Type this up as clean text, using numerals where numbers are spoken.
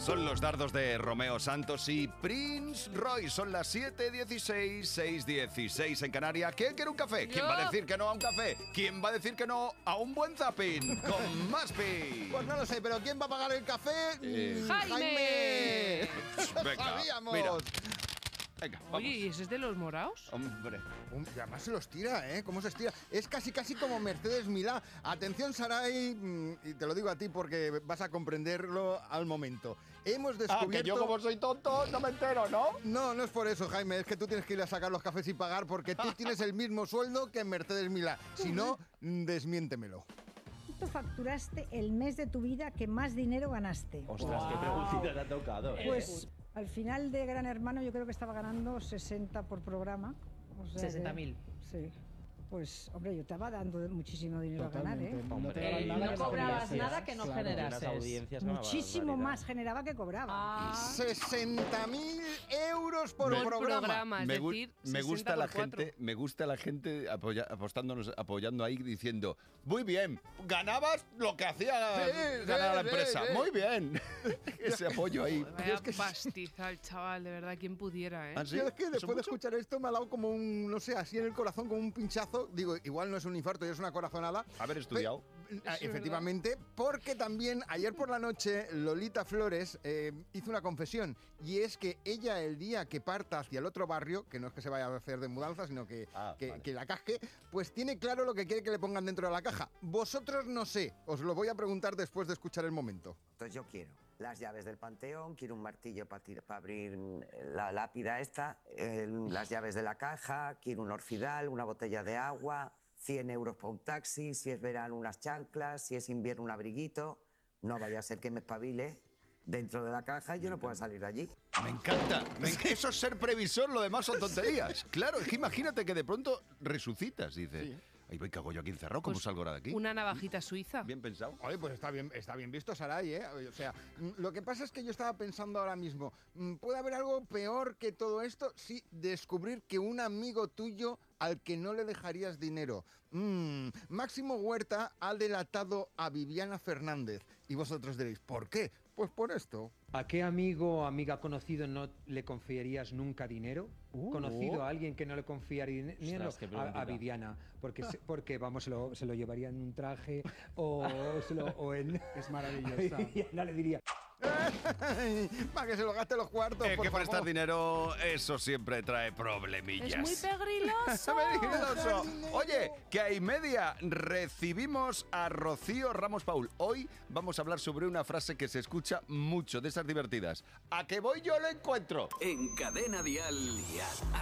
Son los dardos de Romeo Santos y Prince Royce. Son las 7:16, 6:16 en Canarias. ¿Quién quiere un café? ¿Quién va a decir que no a un café? ¿Quién va a decir que no a un buen zapping? Con Maspi. Pues no lo sé, pero ¿quién va a pagar el café? ¡Jaime! Venga, ¡Sabíamos! mira. Venga, vamos. Oye, ¿y ese es de los moraos? Hombre. Y además se los tira, ¿eh? ¿Cómo se estira? Es casi como Mercedes Milá. Atención, Saray, y te lo digo a ti porque vas a comprenderlo al momento. Hemos descubierto... que yo como soy tonto no me entero, ¿no? No es por eso, Jaime. Es que tú tienes que ir a sacar los cafés y pagar porque tú tienes el mismo sueldo que en Mercedes Milá. Si no, desmiéntemelo. ¿Cuánto facturaste el mes de tu vida que más dinero ganaste? Ostras, qué preguntita te ha tocado. Pues al final de Gran Hermano yo creo que estaba ganando 60 por programa. O sea 60.000. Sí. Pues, hombre, yo estaba dando muchísimo dinero a ganar, ¿eh? Hombre, No cobrabas nada que no generases. Muchísimo más generaba que cobraba. 60.000 euros por programa. Es decir, me gusta 60 la por 4. gente, me gusta la gente apoyando ahí diciendo, muy bien, ganabas lo que hacía ganar la empresa. sí. Muy bien. Ese apoyo ahí. Vaya pastizal, chaval, de verdad, ¿quién pudiera, eh? ¿Ah, sí? Yo es que ¿Eso después de mucho? escuchar esto me ha dado como un, no sé, así en el corazón, como un pinchazo. Digo, igual no es un infarto, es una corazonada. Haber estudiado. Efectivamente, porque también ayer por la noche Lolita Flores hizo una confesión, y es que ella el día que parta hacia el otro barrio, que no es que se vaya a hacer de mudanza, sino que la casque, pues tiene claro lo que quiere que le pongan dentro de la caja. Vosotros no sé, os lo voy a preguntar después de escuchar el momento. Entonces yo quiero las llaves del panteón, quiero un martillo para abrir la lápida esta, las llaves de la caja, quiero un orfidal, una botella de agua, 100 euros para un taxi, si es verano unas chanclas, si es invierno un abriguito. No vaya a ser que me espabile dentro de la caja y yo no pueda salir de allí. Me encanta. Eso es ser previsor, lo demás son tonterías. Claro, es que imagínate que de pronto resucitas, dices. Sí. Ay, voy, cago yo aquí encerrado, ¿cómo salgo ahora de aquí? Una navajita suiza. Bien pensado. Oye, pues está bien visto, Saray, ¿eh? O sea, lo que pasa es que yo estaba pensando ahora mismo, ¿puede haber algo peor que todo esto? Sí, descubrir que un amigo tuyo al que no le dejarías dinero. Máximo Huerta ha delatado a Viviana Fernández. Y vosotros diréis, ¿por qué? Pues por esto. ¿A qué amigo o amiga conocido no le confiarías nunca dinero? ¿Conocido a alguien que no le confiaría dinero? Ostras, qué preguntita. A Viviana. Porque vamos, se lo llevaría en un traje o en... Es maravillosa. Y Ana le diría... Para que se lo gaste los cuartos, Es por que favor. prestar dinero, eso siempre trae problemillas. Es muy pegriloso. Peligroso. Oye, que a y media recibimos a Rocío Ramos Paul. Hoy vamos a hablar sobre una frase que se escucha mucho, de esas divertidas. ¿A que voy yo lo encuentro? En Cadena Dial.